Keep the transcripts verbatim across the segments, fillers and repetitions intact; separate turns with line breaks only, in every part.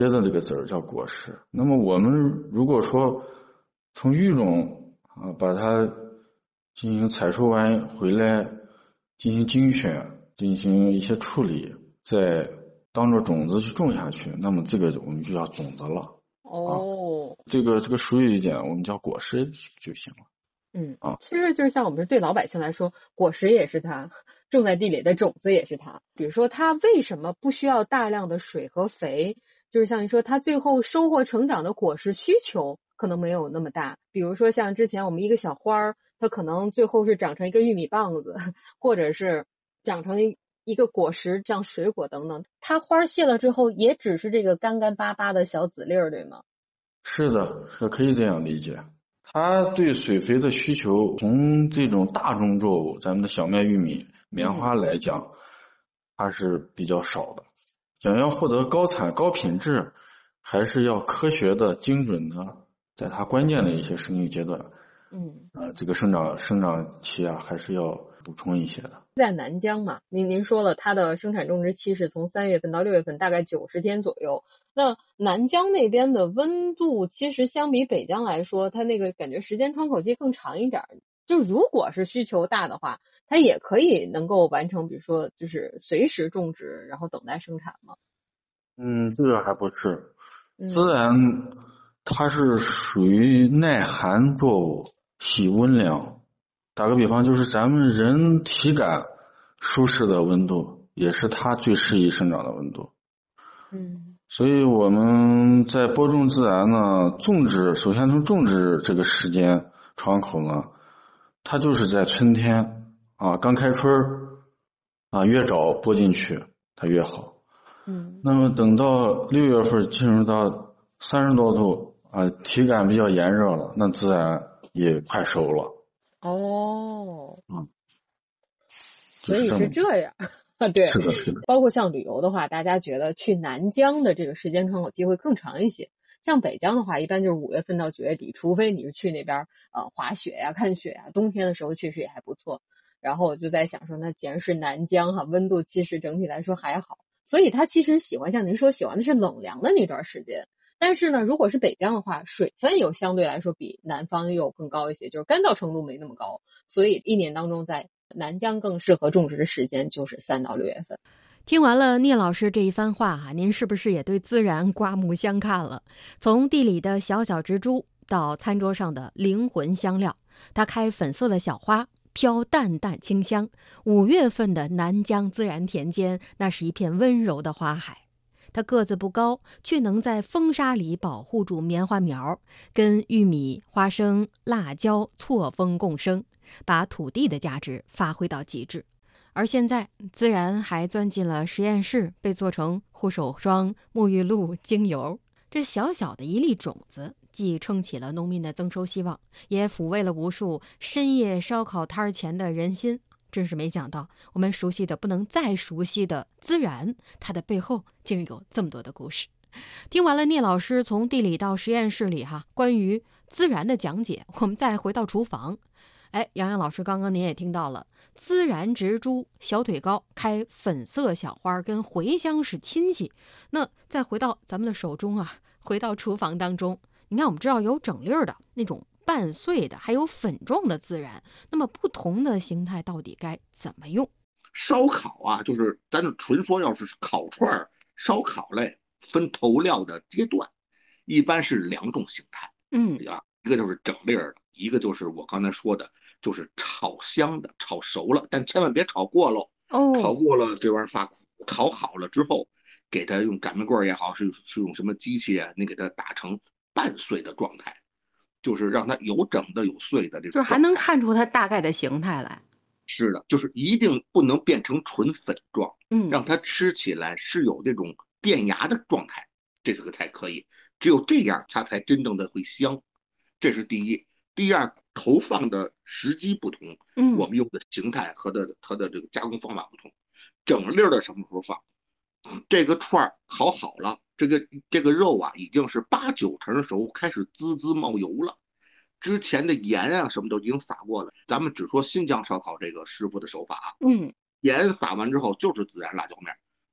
接的这个籽儿叫果实。那么我们如果说从育种啊把它进行采收完回来，进行精选，进行一些处理，再当做种子去种下去，那么这个我们就叫种子了。
哦，
啊、这个这个俗语一点，我们叫果实就行了。
嗯
啊，
其实就是像我们对老百姓来说，果实也是它，种在地里的种子也是它。比如说，它为什么不需要大量的水和肥？就是像你说，它最后收获成长的果实需求可能没有那么大。比如说，像之前我们一个小花儿，它可能最后是长成一个玉米棒子，或者是长成一一个果实，像水果等等。它花谢了之后，也只是这个干干巴巴的小籽粒儿，对吗？
是的，是可以这样理解。它对水肥的需求，从这种大宗作物，咱们的小麦、玉米、棉花来讲，它是比较少的。想要获得高产、高品质，还是要科学的、精准的，在它关键的一些生育阶段，
嗯，
呃，这个生长生长期啊，还是要补充一些的。
在南疆嘛，您您说了，它的生产种植期是从三月份到六月份，大概九十天左右。那南疆那边的温度，其实相比北疆来说，它那个感觉时间窗口期更长一点。就如果是需求大的话，它也可以能够完成，比如说就是随时种植，然后等待生产吗？
嗯，这个还不是。
嗯
孜然它是属于耐寒作物，喜温凉。打个比方，就是咱们人体感舒适的温度，也是它最适宜生长的温度。
嗯，
所以我们在播种孜然呢，种植首先从种植这个时间窗口呢，它就是在春天啊，刚开春啊，越早播进去它越好。
嗯，
那么等到六月份进入到三十多度啊，体感比较炎热了，那孜然也快熟了。
哦，
嗯，
所以是这样。啊，对，
是的，是的，
包括像旅游的话，大家觉得去南疆的这个时间窗口期会更长一些。像北疆的话，一般就是五月份到九月底，除非你是去那边呃滑雪呀、看雪呀，冬天的时候确实也还不错。然后我就在想说，那既然是南疆哈，温度其实整体来说还好，所以他其实喜欢像您说喜欢的是冷凉的那段时间。但是呢，如果是北疆的话，水分又相对来说比南方又更高一些，就是干燥程度没那么高，所以一年当中在南疆更适合种植的时间就是三到六月份。
听完了聂老师这一番话啊，您是不是也对孜然刮目相看了？从地里的小小植株到餐桌上的灵魂香料，它开粉色的小花，飘淡淡清香。五月份的南疆孜然田间，那是一片温柔的花海。它个子不高，却能在风沙里保护住棉花苗，跟玉米、花生、辣椒错峰共生，把土地的价值发挥到极致。而现在，孜然还钻进了实验室，被做成护手霜、沐浴露、精油。这小小的一粒种子，既撑起了农民的增收希望，也抚慰了无数深夜烧烤摊前的人心。真是没想到，我们熟悉的不能再熟悉的孜然，它的背后竟有这么多的故事。听完了聂老师从地里到实验室里哈关于孜然的讲解，我们再回到厨房。哎，杨洋老师，刚刚您也听到了，孜然植株小腿高，开粉色小花，跟茴香是亲戚。那再回到咱们的手中啊，回到厨房当中，你看我们知道有整粒的那种半碎的，还有粉状的孜然，那么不同的形态到底该怎么用？
烧烤啊，就是咱就纯说，要是烤串、烧烤类分投料的阶段，一般是两种形态。
嗯
啊，一个就是整粒的，一个就是我刚才说的，就是炒香的，炒熟了，但千万别炒过喽。
哦，
炒过了这玩意儿发苦。炒好了之后，给它用擀面棍也好，是是用什么机器啊，你给它打成半碎的状态，就是让它有整的有碎的这种，
就是还能看出它大概的形态来。
是的，就是一定不能变成纯粉状，
嗯，
让它吃起来是有这种变芽的状态，这个才可以。只有这样，它才真正的会香。这是第一。第二，投放的时机不同，
嗯，
我们用的形态和的它的这个加工方法不同。整粒的什么时候放？这个串烤好了，这个这个肉啊已经是八九成熟，开始滋滋冒油了。之前的盐啊什么都已经撒过了，咱们只说新疆烧烤这个师傅的手法啊，
嗯，
盐撒完之后就是孜然辣椒面，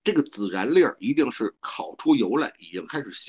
这个孜然粒儿一定是烤出油来，已经开始